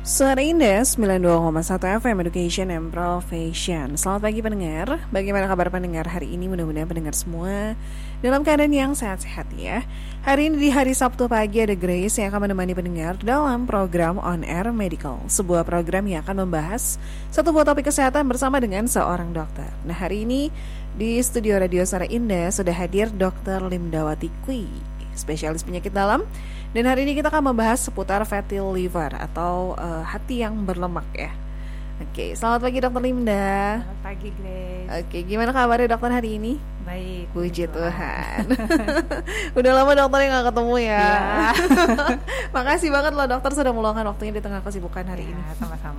Suara Indah 92,1 FM Education and Profession. Selamat pagi pendengar. Bagaimana kabar pendengar hari ini? Mudah-mudahan pendengar semua dalam keadaan yang sehat-sehat ya. Hari ini di hari Sabtu pagi ada Grace yang akan menemani pendengar dalam program On Air Medical, sebuah program yang akan membahas satu buah topik kesehatan bersama dengan seorang dokter. Nah, hari ini di studio Radio Suara Indah sudah hadir Dr. Limdawati Kui, spesialis penyakit dalam. Dan hari ini kita akan membahas seputar fatty liver atau hati yang berlemak ya. Oke, selamat pagi Dokter Limda. Selamat pagi Grace. Oke, gimana kabarnya dokter hari ini? Baik. Puji Tuhan. Udah lama dokter yang gak ketemu ya. Makasih banget loh dokter sudah meluangkan waktunya di tengah kesibukan hari ini. Sama-sama.